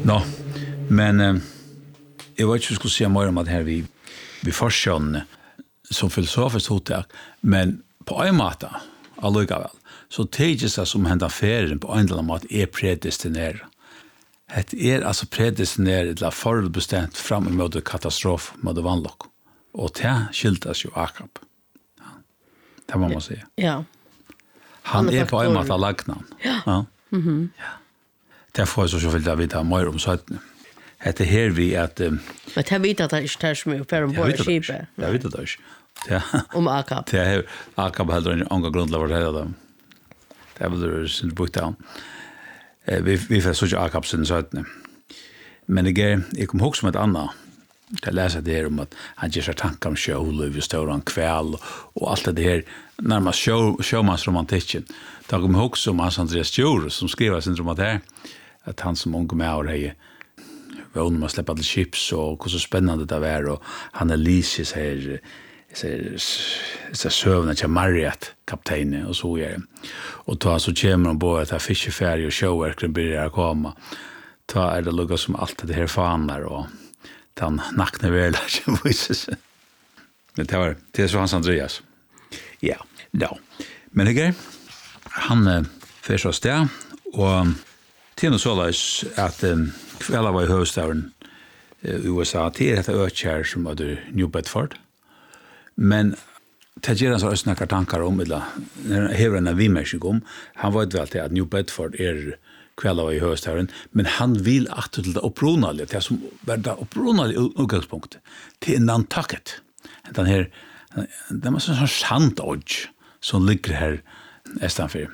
Nå, men jeg vet ikke hva jeg skulle si mer om at her vi forskjønner som filosofisk hotak, men på en måte, allikevel, så teges det som hender ferien på en eller annen måte predestineret. Det altså predestineret til forutbestemt fram mot katastrof, mot vannlokk. Og det skiltes jo Akab. Det må man si. Ja. Han på en måte lagna. Ja. Ja. Det får jeg så selvfølgelig vite mer om søttene. Det her vi at... Men jeg vet at det ikke er så mye for å bo i skipet. Jeg vet det ikke. Om Akab. Det er Akab heller en annen grunn til å fortelle dem. Det vil du synes brukt av. Vi får så ikke Akab siden søttene. Men jeg kom ihåg som et annet. Jeg leser det her om at han gjør seg tanker om sjøliv, større kväll og alt det her, nærmest sjømannsromantikken. Da kom ihåg som Hans Andreas Djur, som skriver sin roman at han som unge med år har vågnet med å slippe til chips, og hvor så spennende det var, og han Lysis her, søvnet til Marriott, kapteinen, og så gjør det. Og da så kommer han på at fiskeferie og sjøverkeren begynner å komme. Da det lukket som alt det her faner, og han nakne vel ikke vises. Men det så Hans Andreas. Ja, men det han fører så sted, og til noe så løs at kvelden var i hovedstaden i USA, til dette økjær som var New Bedford. Men det gjør han så snakker tanker om, eller hever en vimersing om, han vet vel til at New Bedford kvelden var i hovedstaden, men han vil at til det opprunalige, det som var det opprunalige utgangspunktet, til Nantucket. Det var sånn sandodge som ligger her estanfor.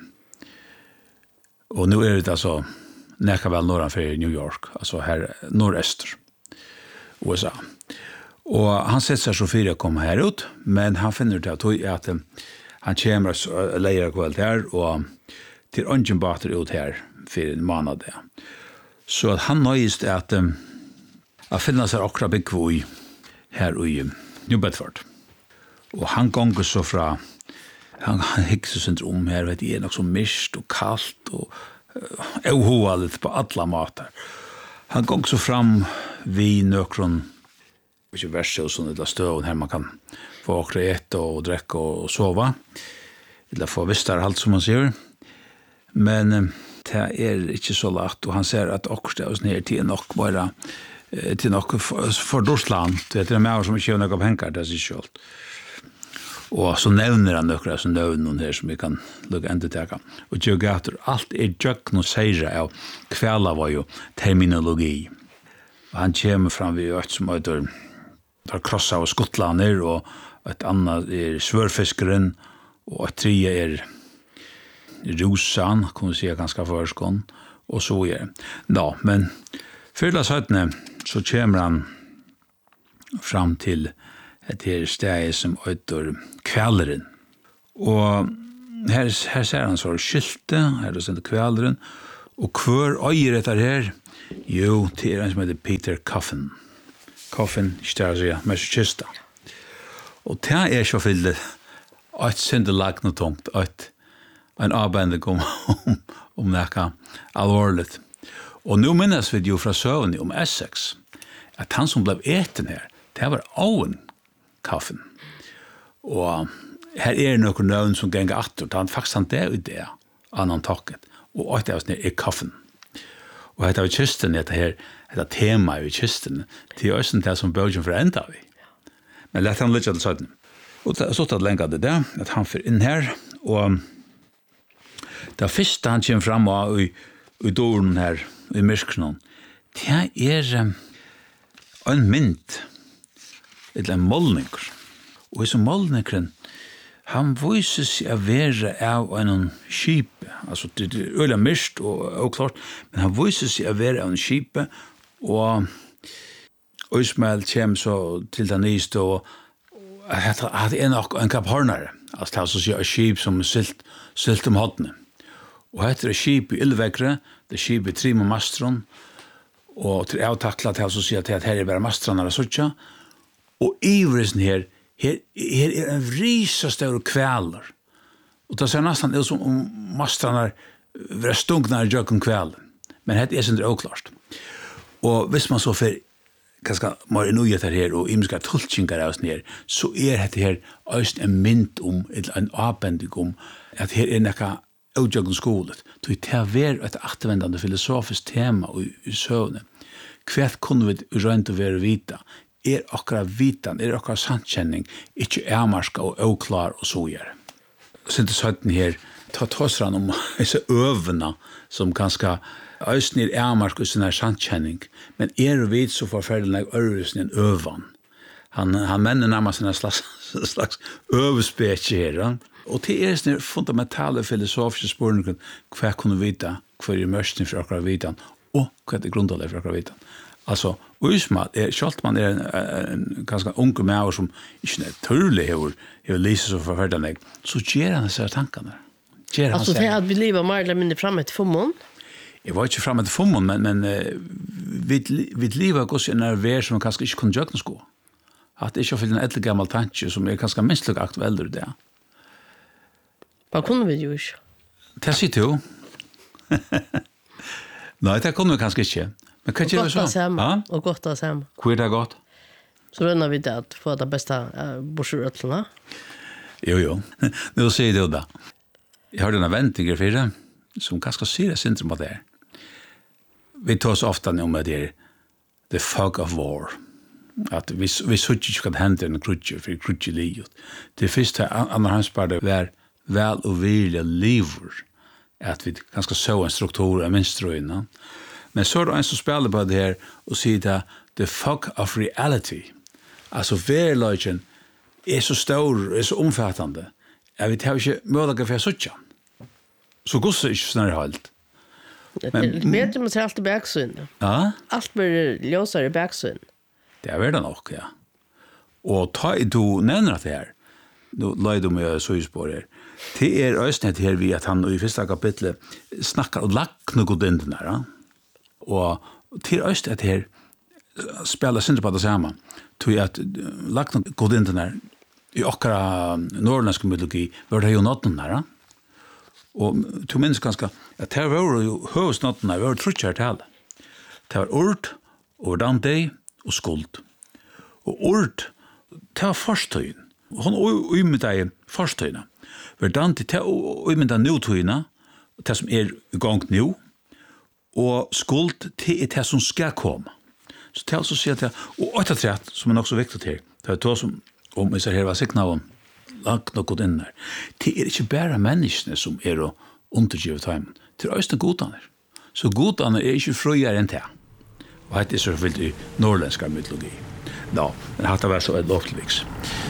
Og nå det altså nekka vel norranfor New York, altså her nordøster, USA. Og han setter seg så fire å komme her ut, men han finner ut at han kommer og leier kveld her, og til ungen bater ut her for en måned. Så at han nøyest at finne seg akkurat byggvoi her i New Bedford. Og han gonger så fra han hikser sin rom her, vet jeg, nok så mist og kaldt og ohoa litt på alle måter. Han gonger så fram vid nøkron, ikke verset og sånn, eller støven her man kan få akkurat ete og drekke og sove, eller få vistere alt som man sier. Men det ikke så lagt, og han ser at akkurat det er sånn her til nok bare til nok for Dorsland, det er med som ikke har noe penger, det er ikke alt. Og så nevner han noen som nevner her som vi kan lukke enda teka. Og geografer, alt jøkken og seire av kvelda var jo terminologi. Og han kommer fram ved et som heter krossa av Skotlander, og et annet svørfiskeren, og et tredje rosan, kan vi si ganske forskånd, og så Da, men fyrla 17 så kommer han fram til et her sted som heter Kvälleren. Og her ser han så skilte, her det sendt Kvälleren, og hver øyer etter her, jo, det en som heter Peter Coffin. Coffin, Stasi, Massachusetts. Og det så fyllt et syndelag noe tungt, en avbending om nekka alvorlig. Og nå minnes vi jo fra søvn om Essex, at han som ble eten her, det var Owen Coffin. Og her noen nøvn som ganger atter, han faktisk han det i det, annan takket, og alt det var Coffin. Og dette var kysten, dette tema i kysten, det også det som bøgen for enda vi. Men lett han litt til søtten. Og så tatt lenge det der, at han får inn her, og det første han kommer frem av i dåren her, i myrkenen, det en mynd, eller en målninger. Og i som målningeren, han viser seg å være av en skip, altså det øyelig myrkt og klart, men han viser seg å være av en skip, og Ismael kommer så til den nyeste, og det nok en kapharnare, altså det er så et skip som silt om hodene. Og dette skip i Ylvekre, det skip i Trim og Mastron, og til avtaklet til å si at her bare Mastron og sånn, og ivresen her en risastør kvæler. Og det ser nesten ut som om Mastron var stungna i jøkken kvælen. Men dette sin oklart. Og hvis man så får ganske mer nøyheter her og imenska tolkningar av oss ned, så dette her også en mynd om, eller en avbending om, at her nekka utjøkken skolet. Så det er et aktivendende filosofisk tema i søvnet. Hva kunne vi rønt å være vita? Akkurat vitan, akkurat santkjenning, ikke marska og oklar og så gjør. Så det er her, ta tåsran om disse øvene som kanskje Øysten marsk og sin santkjenning, men vidt så forferdelig øyresten en øvan. Han menner nærmest en slags øvespeke her. Og til sånne fundamentale filosofiske spørninger, hva kunne vite, hva mørsten for akkurat vitan, og hva grundlaget for akkurat vitan. Altså, Usma, selv man en ganske unge med som ikke naturlig har lyst så forferdelig, så gjør han disse tankene. Altså, det at vi lever mer eller mindre fremme til Fommon? Jeg var ikke fremme til Fommon, men vi lever også en vær som kanskje ikke kunne gjøre noe. At det ikke er en eldre gammel tanke som kanskje minst lukk aktuell i det. Hva kunne vi jo ikke? Det sier du. Nei, det kunne vi kanskje ikke. Men hva gjør vi så? Og godt av sammen. Hvor det godt? Så rønner vi det at få det beste borserøtlene. Jo. Nå sier du det. Jeg har denne ventinger for det, som ganske sier syndrom av det. Vi tar så ofte om det er the fog of war. At vi sier ikke hva det hender en krutje, for krutje livet. Det første andre hans bare var vel og vilje liver, at vi ganske så en struktur av minstrøyene. Men så er det en som spiller på det her og sier det the fog of reality. Altså verløgjen så stor, så omfattende. Jeg vet ikke mulig for jeg suttje. Så gosser ikke sånn halt. Men man ser alltid baksyn. Ja? Alt blir ljøsere i baksyn. Det er det nok, ja. Og du nevner det her. Nå løy du med søyspår her. Det øyne her vi at han i første kapitlet snakker og lagt noe godindene her. Ja? Og til øyne her spiller synder på det samme. Til at lagt noe godindene her i akkurat norrlandsk mytologi var det jo nåtten her. Ja? Og du minns ganske at det var jo høvesnotten her, vi var truttkjert til. Det var ord, og dante og skuld. Og ord, det var forstøyen. Hon umynda i forstøyene. Verdant det umynda nutøyene, det som i gang nå, og skuld til det som skal komme. Så det altså sier at og åttatrætt, som nok så viktig til, det er det som, om jeg ser her var sikna om, langt nok gått inn der, det ikke bare menneskene som å undergive tøymen, det også godene. Så godene ikke frøyere enn det. Og det så selvfølgelig norrlandsk mytologi. Men hatt det var så et lovteliks.